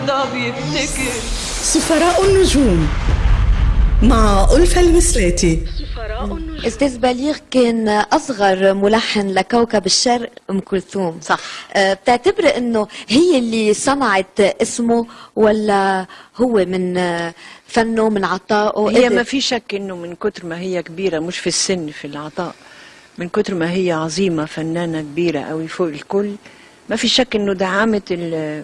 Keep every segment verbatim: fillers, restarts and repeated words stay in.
سفراء النجوم مع ألفة المسلاتي. استاذ بليغ كان اصغر ملحن لكوكب الشرق ام كلثوم، صح؟ أه بتعتبر انه هي اللي صنعت اسمه ولا هو من فنه من عطائه؟ هي ما في شك انه من كتر ما هي كبيره، مش في السن، في العطاء، من كتر ما هي عظيمه، فنانه كبيره قوي فوق الكل، ما في شك انه دعمت ال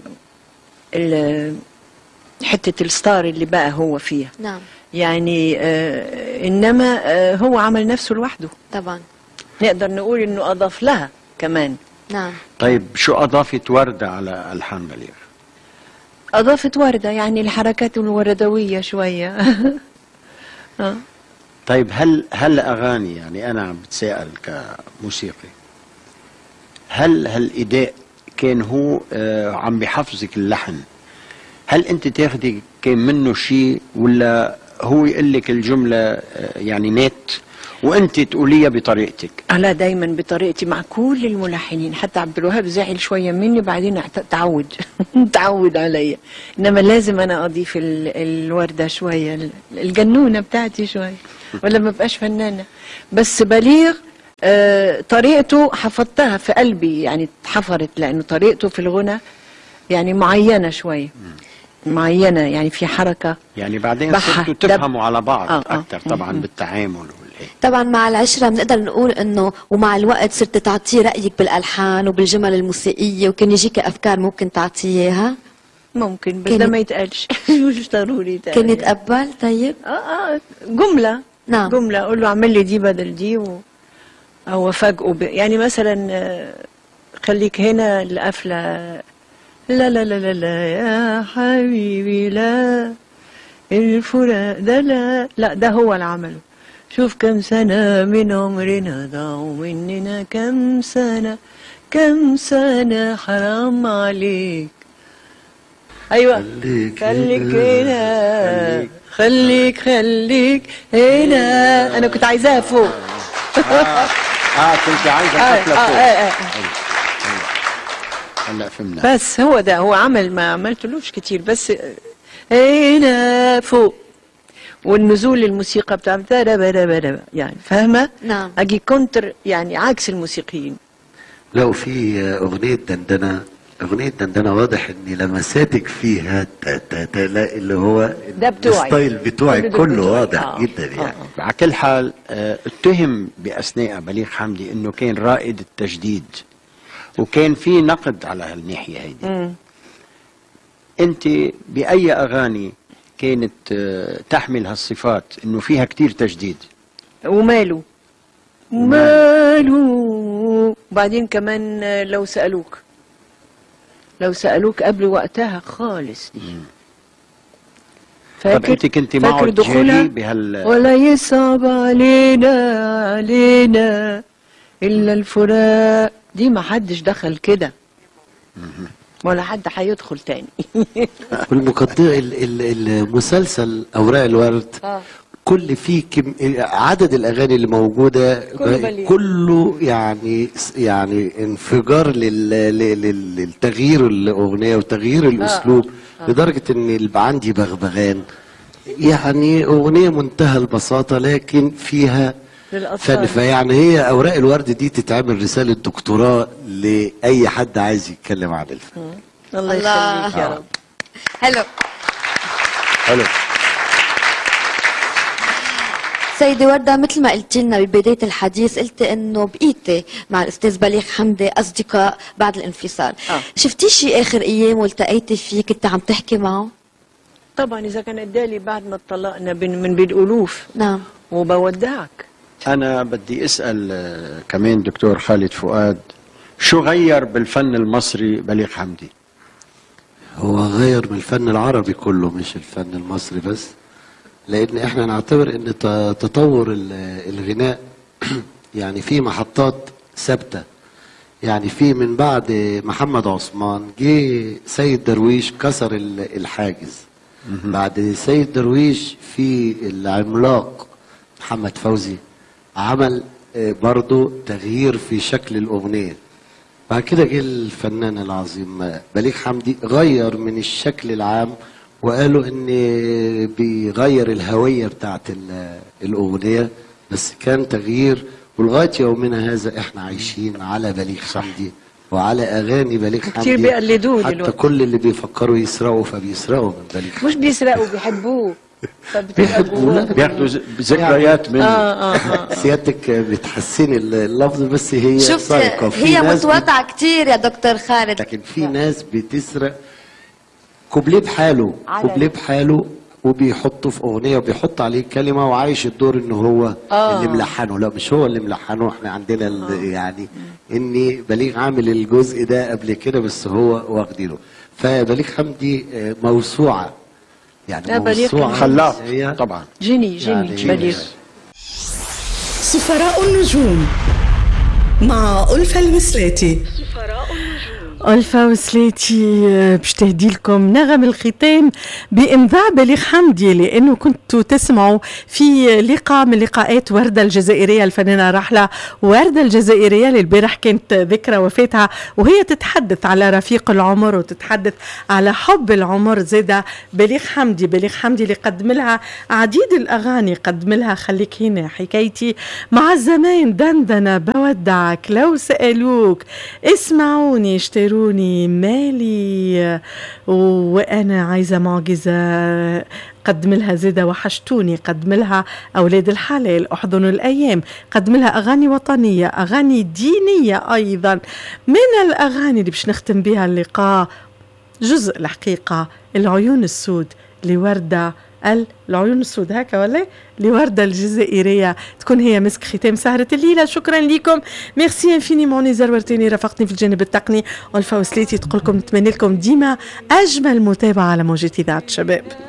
ال حته الستار اللي بقى هو فيها. نعم. يعني آه انما آه هو عمل نفسه لوحده طبعا. نقدر نقول انه اضاف لها كمان. نعم. طيب شو اضافت وردة على الحان بليغ؟ اضافت وردة، يعني الحركات الوردوية شوية. آه. طيب هل هل اغاني، يعني انا عم بتساءل كموسيقي، هل هالاداء كان هو آه عم بحفظك اللحن؟ هل انت تاخدي كان منه شيء ولا هو يقول لك الجمله آه يعني نت وانت تقوليها بطريقتك؟ لا، دايما بطريقتي مع كل الملحنين، حتى عبد الوهاب زعل شويه مني بعدين تعود تعود عليا، انما لازم انا اضيف الورده شويه، الجنونه بتاعتي شويه، ولا ما بقاش فنانه. بس بليغ آه طريقته حفظتها في قلبي، يعني اتحفرت، لانه طريقته في الغنى يعني معينه شويه، معينه، يعني في حركه، يعني بعدين صرتوا تفهموا على بعض آه اكثر آه طبعا بالتعامل. طبعا مع العشرة بنقدر نقول انه ومع الوقت صرت تعطيه رأيك بالالحان وبالجمل الموسيقية، وكان يجيك افكار ممكن تعطيه اياها؟ ممكن، بس ده ما يتقالش. مش ضروري يتقال. كان يتقبل؟ طيب اه اه جملة. نعم. جملة اقول له اعمل لي دي بدل دي، و... او افاجئه ب... يعني مثلا خليك هنا القفلة، لا لا لا لا لا يا حبيبي لا الفراق ده، لا لا ده هو اللي عمله. شوف كم سنة من عمرنا ضاعوا مننا، كم سنة كم سنة حرام عليك. أيوة خليك, خليك هنا، خليك خليك هنا. أنا كنت عايزاها فوق. آه, آه كنت عايزة حفلة فوق. آه آه آه. هلا فهمنا. بس هو ده، هو عمل ما عملتلوش كتير، بس هنا فوق، والنزول الموسيقى بتاع يعني فاهمه؟ نعم. اجي كونتر، يعني عكس الموسيقيين. لو في اغنيه دندنه، اغنيه دندنه واضح ان لمساتك فيها تلاقي اللي هو ده بتوعي، الستايل بتوعك كله واضح آه. جدا يعني. آه. على كل حال آه اتهم باثناء بليغ حمدي انه كان رائد التجديد، وكان في نقد على هالناحيه هيدي. م. انت باي اغاني كانت تحمل هالصفات انه فيها كتير تجديد؟ وماله ماله وبعدين كمان لو سألوك، لو سألوك قبل وقتها خالص دي. فاكر؟ طب انت كنت معه دخولها بهال ولا يصعب علينا علينا الا الفراق دي، ما حدش دخل كده ولا حد هيدخل تاني. والمقدمة المسلسل أوراق الورد آه. كل فيه كم عدد الأغاني اللي موجودة كل كله يعني يعني انفجار للتغيير الأغنية وتغيير الأسلوب آه. آه. لدرجة إن اللي عندي بغبغان، يعني أغنية منتهى البساطة لكن فيها فن. فيعني هي أوراق الورد دي تتعمل رسالة دكتوراه لأي حد عايز يتكلم عن الفن. الله يخليك يا رب. حلو حلو. سيدي وردة، مثل ما قلت لنا ببداية الحديث، قلت انه بقيتي مع الاستاذ بليغ حمدي اصدقاء بعد الانفصال. آه. شفتي شي اخر ايام والتقيتي فيه كنت عم تحكي معه؟ طبعا اذا كان ادالي بعد ما اتطلقنا من بالالوف. نعم. وبودعك. انا بدي اسال كمان دكتور خالد فؤاد، شو غير بالفن المصري بليغ حمدي؟ هو غير من الفن العربي كله مش الفن المصري بس، لان احنا نعتبر ان تطور الغناء يعني في محطات ثابته. يعني في من بعد محمد عثمان جه سيد درويش كسر الحاجز، بعد سيد درويش في العملاق محمد فوزي عمل برضو تغيير في شكل الاغنيه. بعد كده جه الفنان العظيم بليغ حمدي، غير من الشكل العام وقالوا ان بيغير الهوية بتاعت الأغنية، بس كان تغيير. ولغاية يومنا هذا احنا عايشين على بليغ حمدي وعلى اغاني بليغ حمدي. كتير بيقلدوه حتى دلوقتي. كل اللي بيفكروا يسرقوا فبيسرقوا من بليغ حمدي. مش بيسرقوا، بيحبوه فبتبقى بيحبوه، جواه. بياخدوا ز- ذكريات منه. اه اه اه سيادتك بتحسني اللفظ، بس هي شفت سرقة. في هي ناس بت- متواضعة كتير يا دكتور خالد. لكن في ناس بتسرق كوبليه بحاله، على كوبليه بحاله وبيحطه في اغنيه وبيحط عليه كلمه وعايش الدور ان هو آه. اللي ملحنه. لا، مش هو اللي ملحنه، احنا عندنا ال- يعني اني بليغ عامل الجزء ده قبل كده بس هو واخدينه. فبليغ حمدي آه، موسوعه، يعني لا، بليغ موسوعه خلاق هي طبعا. جيني جيني يعني بليغ. سفراء النجوم مع ألفة المسلاتي. ألفة وسلاتي باش تهدي لكم نغم الختام بإمضاء بليغ حمدي، لأنه كنتوا تسمعوا في لقاء من لقاءات وردة الجزائرية الفنانة رحلة وردة الجزائرية اللي البارح كانت ذكرى وفاتها، وهي تتحدث على رفيق العمر وتتحدث على حب العمر. زادة بليغ حمدي بليغ حمدي اللي قدم لها عديد الأغاني، قدم لها خليك هنا، حكايتي مع الزمان، دندنة، بودعك، لو سألوك، اسمعوني، اشتروني، مالي، وأنا عايزة معجزة، قدم لها زيدة وحشتوني، قدم لها أولاد الحلال، أحضن الأيام، قدم لها أغاني وطنية، أغاني دينية أيضا. من الأغاني اللي باش نختم بها اللقاء جزء الحقيقة العيون السود لوردة العيون السود هكا ولا لوردة الجزائرية، تكون هي مسك ختام سهرة الليلة. شكرا لكم، ميرسي انفينيمون نزار ورتيني رافقتني في الجانب التقني، والفا وسليتي تقولكم نتمنى لكم ديما أجمل متابعة على موجة إذاعة شباب.